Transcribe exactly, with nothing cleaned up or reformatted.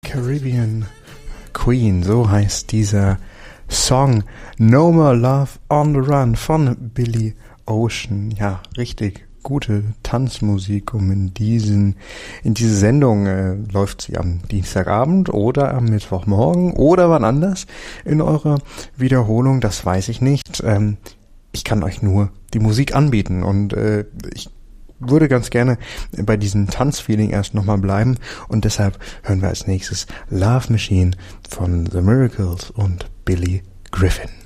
Caribbean Queen, so heißt dieser Song. No More Love on the Run von Billy Ocean. Ja, richtig gute Tanzmusik, um in diesen in diese Sendung äh, läuft sie am Dienstagabend oder am Mittwochmorgen oder wann anders in eurer Wiederholung, das weiß ich nicht. Ähm, ich kann euch nur die Musik anbieten und äh, ich würde ganz gerne bei diesem Tanzfeeling erst nochmal bleiben und deshalb hören wir als nächstes Love Machine von The Miracles und Billy Griffin.